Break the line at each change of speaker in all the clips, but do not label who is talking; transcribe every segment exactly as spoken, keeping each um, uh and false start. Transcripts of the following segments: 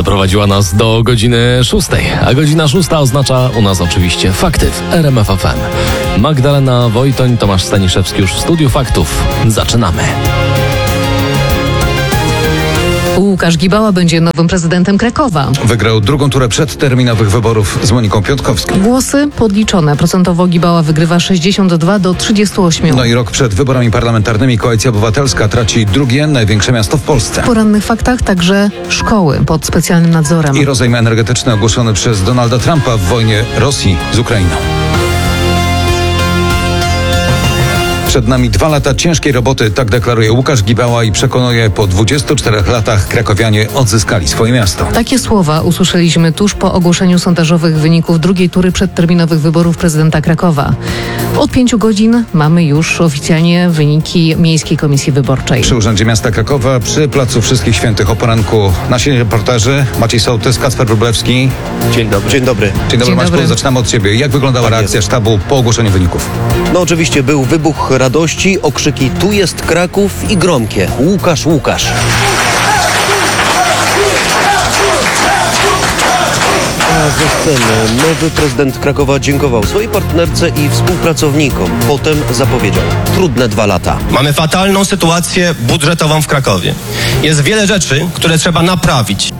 doprowadziła nas do godziny szóstej, a godzina szósta oznacza u nas oczywiście fakty w R M F F M. Magdalena Wojtoń, Tomasz Staniszewski już w studiu faktów. Zaczynamy.
Łukasz Gibała będzie nowym prezydentem Krakowa.
Wygrał drugą turę przedterminowych wyborów z Moniką Piątkowską.
Głosy podliczone. Procentowo Gibała wygrywa sześćdziesiąt dwa do trzydziestu ośmiu.
No i rok przed wyborami parlamentarnymi Koalicja Obywatelska traci drugie największe miasto w Polsce.
W porannych faktach także szkoły pod specjalnym nadzorem.
I rozejm energetyczny ogłoszony przez Donalda Trumpa w wojnie Rosji z Ukrainą. Przed nami dwa lata ciężkiej roboty, tak deklaruje Łukasz Gibała i przekonuje, po dwudziestu czterech latach krakowianie odzyskali swoje miasto.
Takie słowa usłyszeliśmy tuż po ogłoszeniu sondażowych wyników drugiej tury przedterminowych wyborów prezydenta Krakowa. Od pięciu godzin mamy już oficjalnie wyniki Miejskiej Komisji Wyborczej.
Przy Urzędzie Miasta Krakowa, przy Placu Wszystkich Świętych o poranku nasi reporterzy Maciej Sołtys, Kacper Wróblewski.
Dzień dobry. Dzień dobry.
Dzień dobry,
Dzień
Maćku.
dobry.
Zaczynamy od Ciebie. Jak wyglądała
Tak
reakcja
jest.
sztabu po ogłoszeniu wyników?
No oczywiście był wybuch radości, okrzyki tu jest Kraków i gromkie Łukasz, Łukasz. A ze sceny nowy prezydent Krakowa dziękował swojej partnerce i współpracownikom. Potem zapowiedział trudne dwa lata.
Mamy fatalną sytuację budżetową w Krakowie. Jest wiele rzeczy, które trzeba naprawić.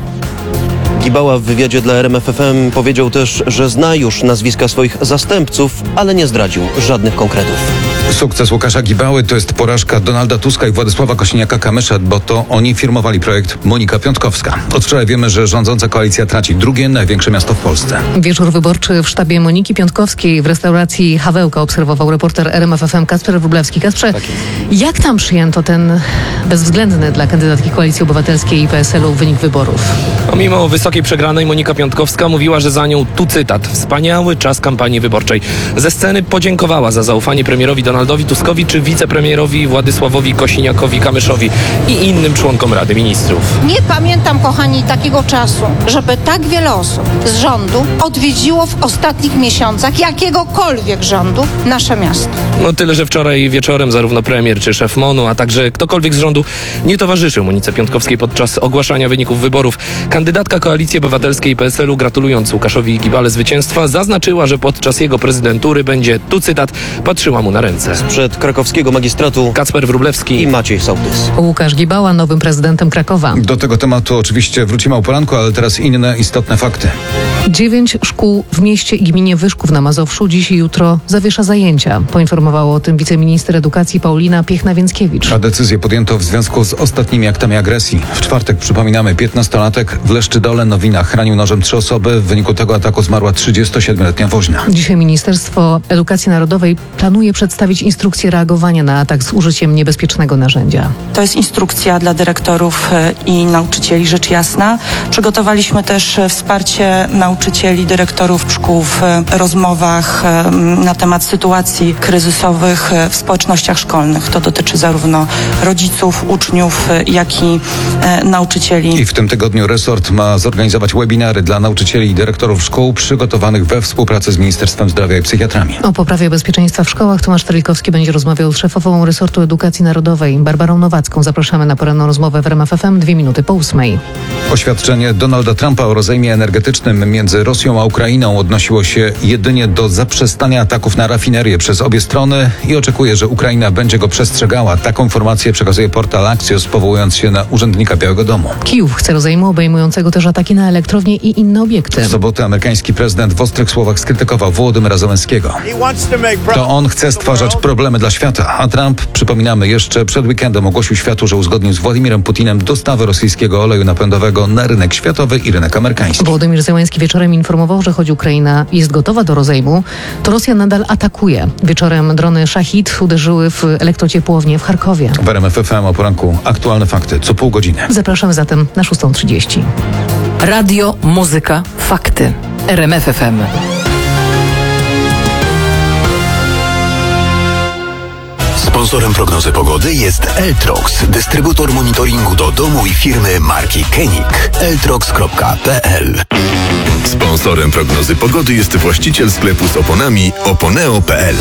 Gibała w wywiadzie dla R M F F M powiedział też, że zna już nazwiska swoich zastępców, ale nie zdradził żadnych konkretów.
Sukces Łukasza Gibały to jest porażka Donalda Tuska i Władysława Kosiniaka-Kamysza, bo to oni firmowali projekt Monika Piątkowska. Od wczoraj wiemy, że rządząca koalicja traci drugie największe miasto w Polsce.
Wieczór wyborczy w sztabie Moniki Piątkowskiej w restauracji Hawełka obserwował reporter R M F F M Kacper Wróblewski. Kacprze, jak tam przyjęto ten bezwzględny dla kandydatki Koalicji Obywatelskiej i P S L u wynik wyborów?
No, mimo wysokiej przegranej Monika Piątkowska mówiła, że za nią, tu cytat, wspaniały czas kampanii wyborczej. Ze sceny podziękowała za zaufanie premierowi Donaldowi Tuskowi czy wicepremierowi Władysławowi Kosiniakowi-Kamyszowi i innym członkom Rady Ministrów.
Nie pamiętam, kochani, takiego czasu, żeby tak wiele osób z rządu odwiedziło w ostatnich miesiącach jakiegokolwiek rządu nasze miasto.
No tyle, że wczoraj wieczorem zarówno premier czy szef M O N-u, a także ktokolwiek z rządu nie towarzyszył Monice Piątkowskiej podczas ogłaszania wyników wyborów. Kandydatka Koalicji Obywatelskiej i P S L u, gratulując Łukaszowi Gibale zwycięstwa, zaznaczyła, że podczas jego prezydentury będzie, tu cytat, patrzyła mu na ręce.
Przed krakowskiego magistratu
Kacper Wróblewski
i Maciej Sołtys.
Łukasz Gibała nowym prezydentem Krakowa.
Do tego tematu oczywiście wrócimy o poranku, ale teraz inne istotne fakty.
Dziewięć szkół w mieście i gminie Wyszków na Mazowszu dziś i jutro zawiesza zajęcia. Poinformowała o tym wiceminister edukacji Paulina Piechna-Więckiewicz.
A decyzję podjęto w związku z ostatnimi aktami agresji. W czwartek, przypominamy, piętnastolatek w Leszczydole, Nowinach, ranił nożem trzy osoby. W wyniku tego ataku zmarła trzydziestosiedmioletnia woźna.
Dzisiaj Ministerstwo Edukacji Narodowej planuje przedstawić instrukcję reagowania na atak z użyciem niebezpiecznego narzędzia.
To jest instrukcja dla dyrektorów i nauczycieli, rzecz jasna. Przygotowaliśmy też wsparcie nauczycieli, dyrektorów szkół w rozmowach na temat sytuacji kryzysowych w społecznościach szkolnych. To dotyczy zarówno rodziców, uczniów, jak i nauczycieli.
I w tym tygodniu resort ma zorganizować webinary dla nauczycieli i dyrektorów szkół przygotowanych we współpracy z Ministerstwem Zdrowia i psychiatrami.
O poprawie bezpieczeństwa w szkołach Tomasz Telikowski będzie rozmawiał z szefową resortu edukacji narodowej Barbarą Nowacką. Zapraszamy na poranną rozmowę w R M F F M dwie minuty po ósmej.
Oświadczenie Donalda Trumpa o rozejmie energetycznym między Rosją a Ukrainą odnosiło się jedynie do zaprzestania ataków na rafinerię przez obie strony i oczekuje, że Ukraina będzie go przestrzegała. Taką informację przekazuje portal Axios, powołując się na urzędnika Białego Domu.
Kijów chce rozejmu obejmującego też ataki na elektrownie i inne obiekty.
W sobotę amerykański prezydent w ostrych słowach skrytykował Wołodymyra Zełenskiego. To on chce stwarzać problemy dla świata, a Trump, przypominamy, jeszcze przed weekendem ogłosił światu, że uzgodnił z Władimirem Putinem dostawę rosyjskiego oleju napędowego na rynek światowy i rynek amerykański.
Wołodymyr Zełenski wieczorem informował, że choć Ukraina jest gotowa do rozejmu, to Rosja nadal atakuje. Wieczorem drony Szachid uderzyły w elektrociepłownię w Charkowie.
W R M F F M o poranku aktualne fakty co pół godziny.
Zapraszamy zatem na szóstą trzydzieści.
Radio, muzyka, fakty. R M F F M.
Sponsorem prognozy pogody jest Eltrox, dystrybutor monitoringu do domu i firmy marki Koenig. eltrox kropka p l.
Sponsorem prognozy pogody jest właściciel sklepu z oponami oponeo kropka p l.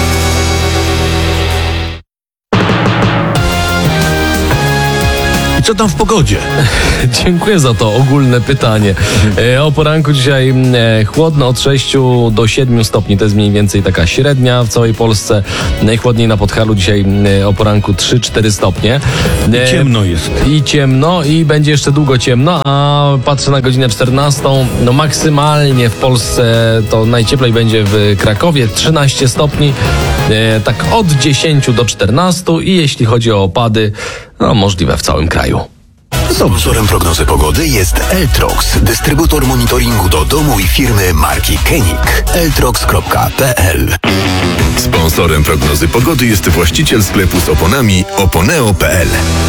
Co
Co tam w pogodzie?
Dziękuję za to ogólne pytanie. E, o poranku dzisiaj e, chłodno od sześciu do siedmiu stopni. To jest mniej więcej taka średnia w całej Polsce. Najchłodniej na Podhalu dzisiaj e, o poranku trzy cztery stopnie.
E, I ciemno jest.
I ciemno i będzie jeszcze długo ciemno, a patrzę na godzinę czternastą. No maksymalnie w Polsce to najcieplej będzie w Krakowie trzynaście stopni. E, tak od dziesięciu do czternastu i jeśli chodzi o opady, no możliwe w całym kraju.
Sponsorem prognozy pogody jest Eltrox, dystrybutor monitoringu do domu i firmy marki Kenik. eltrox kropka p l.
Sponsorem prognozy pogody jest właściciel sklepu z oponami oponeo kropka p l.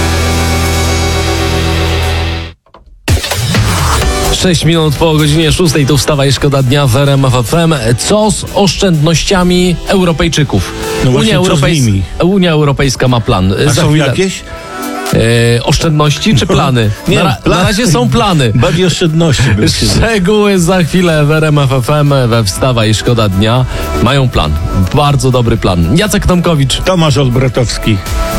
sześć minut po godzinie szóstej, tu wstawa i szkoda dnia w R M F F M. Co z oszczędnościami Europejczyków?
No właśnie,
Unia,
co z
Europejs-
nimi?
Unia Europejska ma plan.
A
Za
są
chwilę-
jakieś?
E, oszczędności czy plany?
Nie,
na, ra-
plan-
na razie są plany.
Bardziej oszczędności. bym chciał.
Szczegóły za chwilę w R M F F M we Wstawa i Szkoda Dnia. Mają plan. Bardzo dobry plan. Jacek Tomkowicz.
Tomasz Olbratowski.